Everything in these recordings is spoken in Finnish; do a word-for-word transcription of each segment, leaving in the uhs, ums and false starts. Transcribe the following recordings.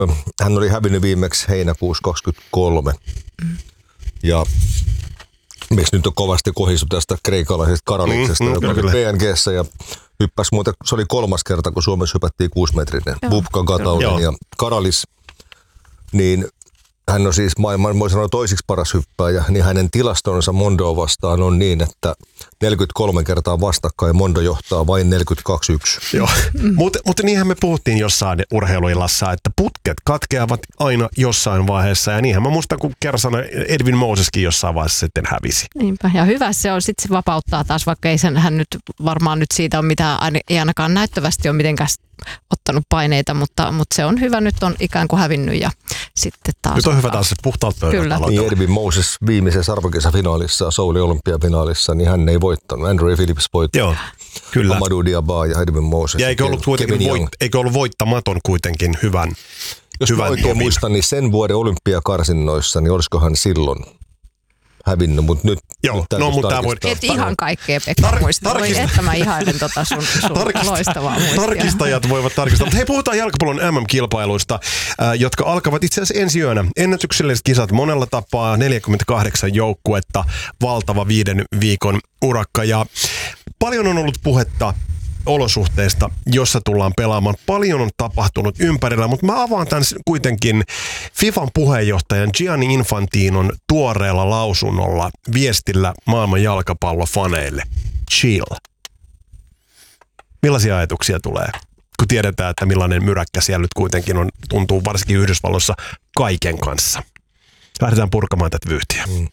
hän oli hävinnyt viimeksi heinäkuussa kaksikymmentäkolme. Mm. Ja miksi nyt on kovasti kohistu tästä kreikalaisesta Karaliksesta, mm, joka oli P N G:ssä ja hyppäsi muuten, se oli kolmas kerta, kun Suomessa hypättiin kuusimetrinen. Bubka, Gataulin ja Karalis, niin hän on siis maailman, voi sanoa, toisiksi paras hyppääjä, niin hänen tilastonsa Mondoa vastaan on niin, että neljäkymmentäkolme kertaa vastakkain Mondo johtaa vain neljäkymmentäkaksi yksi. Joo, mm. mutta mut niinhän me puhuttiin jossain urheiluillassa, että putket katkeavat aina jossain vaiheessa. Ja niinhän mä muistan, kun kerran sanoi, Edwin Moseskin jossain vaiheessa sitten hävisi. Niinpä, ja hyvä se on, sitten se vapauttaa taas, vaikka ei sen, hän nyt varmaan nyt siitä ole mitään, ei ainakaan näyttävästi ole mitenkään ottanut paineita, mutta, mutta se on hyvä, nyt on ikään kuin hävinnyt ja sitten taas. Nyt on hyvä taas, että puhtaalta pöydältä aloittaa. Niin Edwin Moses viimeisessä arvokisafinaalissa, Soulin olympiafinaalissa, niin hän ei voittanut. Andrew Phillips voitti. Joo, kyllä. Amadou Diaba ja Edwin Moses. Ja eikö ollut, kuitenkin voit, eikö ollut voittamaton kuitenkin hyvän Jos hyvän mä oikein tovin. muistan, niin sen vuoden olympiakarsinnoissa, niin olisikohan silloin hävinnyt, mutta nyt, Joo, nyt no, mutta tämä voi... Et ihan kaikkea, Pekka, Tar- muista. Voi, tarkista- että mä ihailen tota sun, sun Tarkista- loistavaa muistia. Tarkistajat voivat tarkistaa. Mutta hei, puhutaan jalkapallon M M-kilpailuista, äh, jotka alkavat itse asiassa ensi yönä. Ennätykselliset kisat monella tapaa, neljäkymmentäkahdeksan joukkuetta, valtava viiden viikon urakka. Ja paljon on ollut puhetta olosuhteista, jossa tullaan pelaamaan. Paljon on tapahtunut ympärillä, mutta mä avaan tämän kuitenkin FIFAn puheenjohtajan Gianni Infantinon tuoreella lausunnolla viestillä maailman jalkapallofaneille. Chill. Millaisia ajatuksia tulee, kun tiedetään, että millainen myräkkä siellä nyt kuitenkin on, tuntuu varsinkin Yhdysvalloissa kaiken kanssa. Lähdetään purkamaan tätä vyyhtiä. Mm.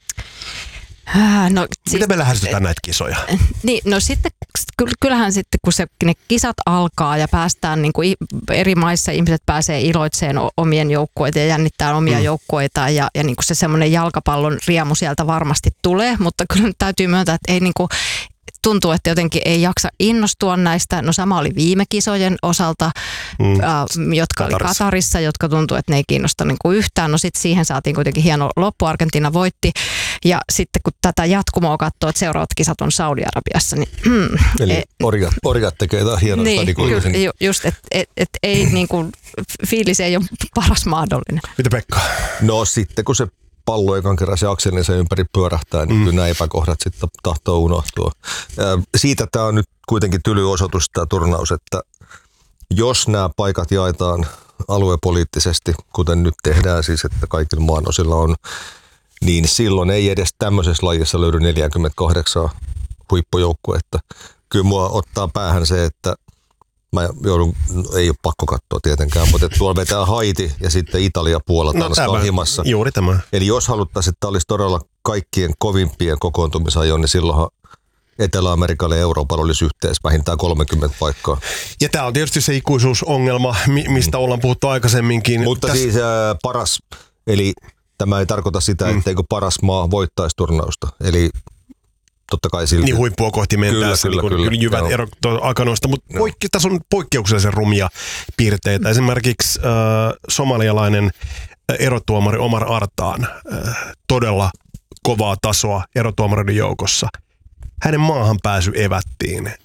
No, siis, miten me lähestytään näitä kisoja? Niin, no sitten kyllähän sitten, kun se, ne kisat alkaa ja päästään niin kuin eri maissa, ihmiset pääsee iloitseen omien joukkueita ja jännittää omia mm. joukkueita ja, ja niin kuin se semmoinen jalkapallon riemu sieltä varmasti tulee, mutta kyllä nyt täytyy myöntää, että ei niin kuin, tuntuu, että jotenkin ei jaksa innostua näistä. No sama oli viime kisojen osalta, mm. äh, jotka Katarissa. oli Katarissa, jotka tuntuu, että ne ei kiinnosta niin kuin yhtään. No sitten siihen saatiin kuitenkin hieno loppu, Argentiina voitti. Ja sitten kun tätä jatkumoa katsoo, että seuraavat kisat on Saudi-Arabiassa, niin... Mm, Eli e, orjat, orjat tekee jotain hienoa niin, stadikollisen. Ju, just, että et, et ei niin kuin, fiilis ei ole paras mahdollinen. Mitä Pekka? No sitten kun se pallo ekan kerran se akseli sen ympäri pyörähtää, niin mm. kyllä nämä epäkohdat sitten tahtoo unohtua. Ja siitä tämä on nyt kuitenkin tyly osoitus tämä turnaus, että jos nämä paikat jaetaan aluepoliittisesti, kuten nyt tehdään siis, että kaikilla maanosilla on, niin silloin ei edes tämmöisessä lajissa löydy neljäkymmentäkahdeksan huippujoukkuetta. Kyllä mua ottaa päähän se, että mä joudun, ei ole pakko katsoa tietenkään, mutta tuolla vetää Haiti ja sitten Italia, Puola, Tanska no, himassa. Juuri tämä. Eli jos haluttaisiin, että tämä olisi todella kaikkien kovimpien kokoontumisajon, niin silloinhan Etelä-Amerikalle ja Euroopalle olisi yhteensä vähintään kolmekymmentä paikkaa. Ja tämä on tietysti se ikuisuusongelma, mistä ollaan puhuttu aikaisemminkin. Mutta Täs... siis äh, paras, eli tämä ei tarkoita sitä, mm. etteikö paras maa voittaisi turnausta. Eli totta kai silti. Niin huippua kohti mentäessä, kyllä, niin kyllä, kyllä, jyvät erot akanoista, mutta poikki, tässä on poikkeuksellisen rumia piirteitä. Esimerkiksi äh, somalialainen erotuomari Omar Artaan, äh, todella kovaa tasoa erotuomareiden joukossa. Hänen maahan pääsy evättiin. Äh,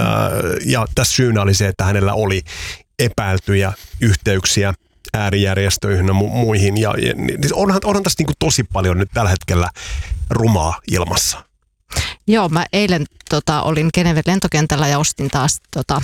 ja tässä syynä oli se, että hänellä oli epäiltyjä yhteyksiä äärijärjestöihin ja mu- muihin. Ja, ja, onhan, onhan tässä niinku tosi paljon nyt tällä hetkellä rumaa ilmassa. Joo, mä eilen tota, olin Geneven lentokentällä ja ostin taas tota,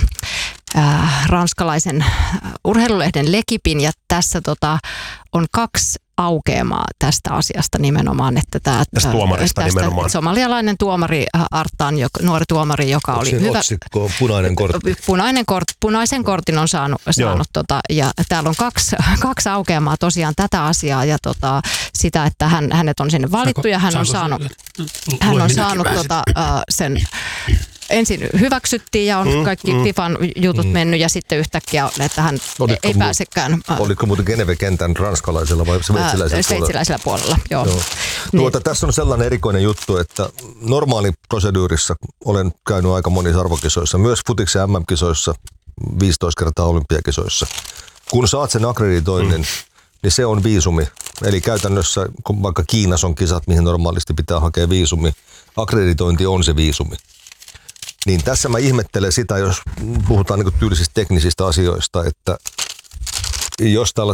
äh, ranskalaisen urheilulehden L'Equipin ja tässä tota, on kaksi aukeamaa tästä asiasta nimenomaan. Että tää, tästä tuomarista tästä nimenomaan. Somalialainen tuomari Artaan, joka, nuori tuomari, joka Onko oli hyvä. Otsikko punainen kortti. Punainen kort, punaisen kortin on saanut, saanut tota, ja täällä on kaksi, kaksi aukeamaa tosiaan tätä asiaa ja tota, sitä, että hän, hänet on sinne valittu saako, ja hän on saanut, hän on saanut tota, uh, sen ensin hyväksyttiin ja on mm, kaikki mm, FIFAn jutut mm. mennyt ja sitten yhtäkkiä, että hän oliko ei mu- pääsekään. Oliko muuten Geneve-kentän ranskalaisella vai sveitsiläisellä puolella? Sveitsiläisellä puolella, joo. joo. Tuota, niin. Tässä on sellainen erikoinen juttu, että normaali proseduurissa olen käynyt aika monissa arvokisoissa, myös futiksen M M-kisoissa, viisitoista kertaa olympiakisoissa. Kun saat sen akkreditoinnin, mm. niin se on viisumi. Eli käytännössä, kun vaikka Kiinassa on kisat, mihin normaalisti pitää hakea viisumi, akkreditointi on se viisumi. Niin tässä mä ihmettelen sitä, jos puhutaan niin kuin tyylisistä teknisistä asioista, että jos tällaista